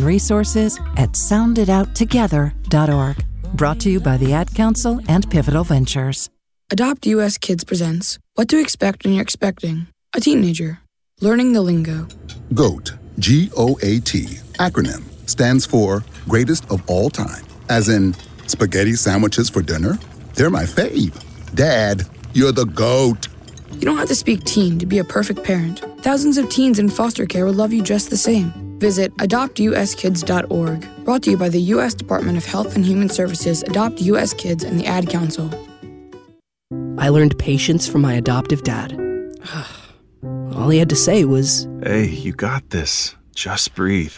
and resources at sounditouttogether.org. Brought to you by the Ad Council and Pivotal Ventures. Adopt US Kids presents What to Expect When You're Expecting a Teenager. Learning the lingo. GOAT, G-O-A-T, acronym, stands for Greatest of All Time. As in, spaghetti sandwiches for dinner? They're my fave. Dad, you're the GOAT. You don't have to speak teen to be a perfect parent. Thousands of teens in foster care will love you just the same. Visit adoptuskids.org. Brought to you by the U.S. Department of Health and Human Services, Adopt U.S. Kids, and the Ad Council. I learned patience from my adoptive dad. All he had to say was, "Hey, you got this. Just breathe."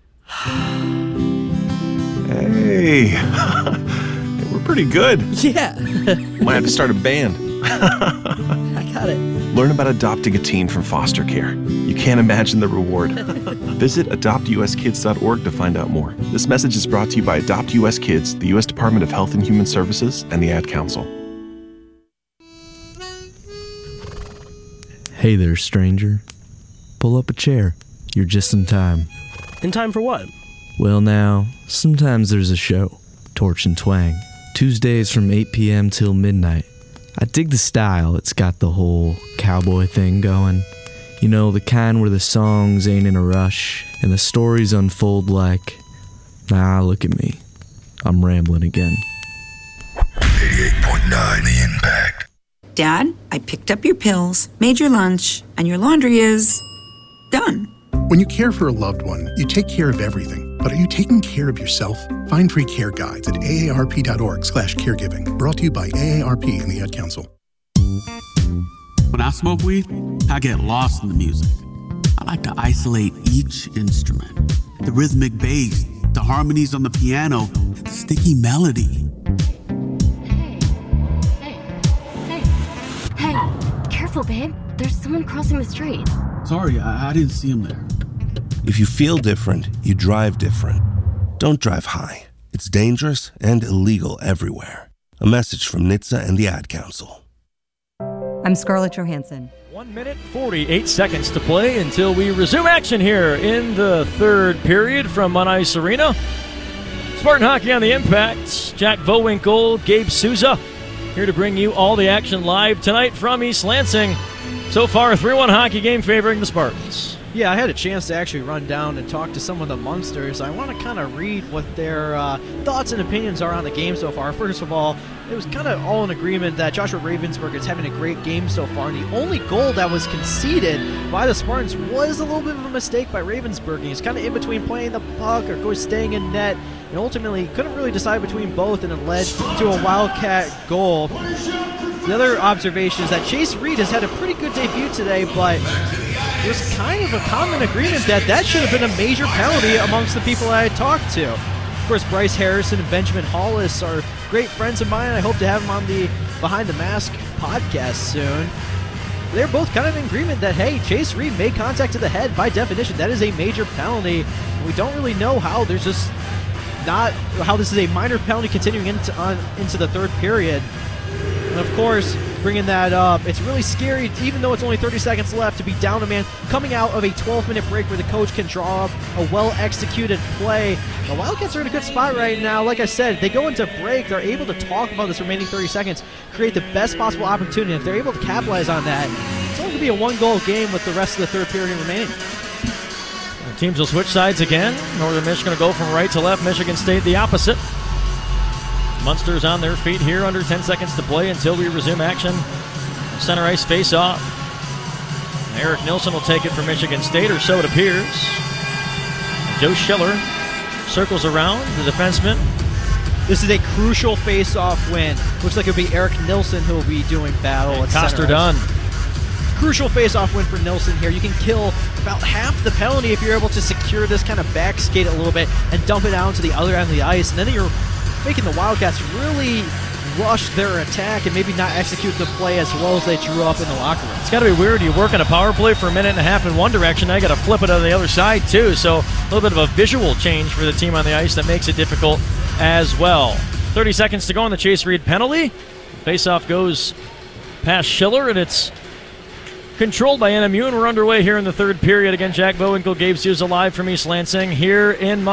Hey, we're pretty good. yeah. Might have to start a band. I got it. Learn about adopting a teen from foster care. You can't imagine the reward. Visit adoptuskids.org to find out more. This message is brought to you by Adopt U.S. Kids, the U.S. Department of Health and Human Services, and the Ad Council. Hey there, stranger. Pull up a chair. You're just in time. In time for what? Well now, sometimes there's a show, Torch and Twang, Tuesdays from 8 p.m. till midnight. I dig the style, it's got the whole cowboy thing going. You know, the kind where the songs ain't in a rush, and the stories unfold like, nah, look at me. I'm rambling again. 88.9 The Impact. Dad, I picked up your pills, made your lunch, and your laundry is done. When you care for a loved one, you take care of everything. But are you taking care of yourself? Find free care guides at aarp.org/caregiving. Brought to you by AARP and the Ad Council. When I smoke weed, I get lost in the music. I like to isolate each instrument. The rhythmic bass, the harmonies on the piano, the sticky melody. Hey, careful, babe. There's someone crossing the street. Sorry, I didn't see him there. If you feel different, you drive different. Don't drive high. It's dangerous and illegal everywhere. A message from NHTSA and the Ad Council. I'm Scarlett Johansson. 1 minute, 48 seconds to play until we resume action here in the third period from Mount Ice Arena. Spartan Hockey on the Impact. Jack Vowinkle, Gabe Souza, here to bring you all the action live tonight from East Lansing. So far, a 3-1 hockey game favoring the Spartans. Yeah, I had a chance to actually run down and talk to some of the Munsters. I want to kind of read what their thoughts and opinions are on the game so far. First of all, it was kind of all in agreement that Joshua Ravensburg is having a great game so far. And the only goal that was conceded by the Spartans was a little bit of a mistake by Ravensburg. He's kind of in between playing the puck or staying in net. And ultimately couldn't really decide between both, and it led to a Wildcat goal. The other observation is that Chase Reed has had a pretty good debut today, but there's kind of a common agreement that should have been a major penalty amongst the people I talked to. Of course, Bryce Harrison and Benjamin Hollis are great friends of mine. I hope to have them on the Behind the Mask podcast soon. They're both kind of in agreement that, hey, Chase Reed made contact to the head. By definition, that is a major penalty. We don't really know how. There's just not how this is a minor penalty continuing into the third period. And of course, bringing that up, it's really scary, even though it's only 30 seconds left, to be down a man coming out of a 12-minute break where the coach can draw up a well-executed play. The Wildcats are in a good spot right now. Like I said, they go into break, they're able to talk about this remaining 30 seconds, create the best possible opportunity. If they're able to capitalize on that, it's only going to be a one-goal game with the rest of the third period remaining. The teams will switch sides again. Northern Michigan will go from right to left. Michigan State the opposite. Munsters on their feet here, under 10 seconds to play until we resume action. Center ice face-off. Eric Nilsson will take it for Michigan State, or so it appears. Joe Schiller circles around the defenseman. This is a crucial face-off win. Looks like it'll be Eric Nilsson who will be doing battle at center Coster-Dunn. Crucial face-off win for Nilsson here. You can kill about half the penalty if you're able to secure this, kind of back skate a little bit and dump it out to the other end of the ice. And then you're making the Wildcats really rush their attack and maybe not execute the play as well as they drew up in the locker room. It's got to be weird. You work on a power play for a minute and a half in one direction. Now you got to flip it on the other side, too. So a little bit of a visual change for the team on the ice that makes it difficult as well. 30 seconds to go on the Chase Reed penalty. Faceoff goes past Schiller, and it's controlled by Anna Mune. We're underway here in the third period. Again, Jack Bowinkle, Gabe Souza live from East Lansing here in